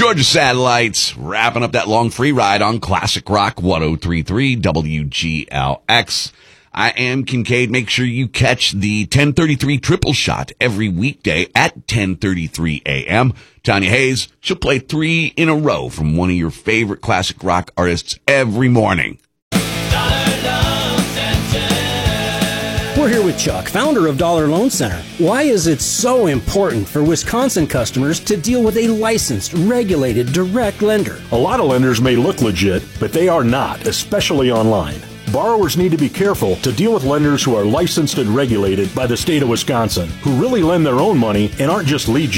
Georgia Satellites, wrapping up that long free ride on Classic Rock 103.3 WGLX. I am Kincaid. Make sure you catch the 10:33 triple shot every weekday at 10:33 a.m. Tanya Hayes, she'll play 3 in a row from one of your favorite classic rock artists every morning. We're here with Chuck, founder of Dollar Loan Center. Why is it so important for Wisconsin customers to deal with a licensed, regulated, direct lender? A lot of lenders may look legit, but they are not, especially online. Borrowers need to be careful to deal with lenders who are licensed and regulated by the state of Wisconsin, who really lend their own money and aren't just lead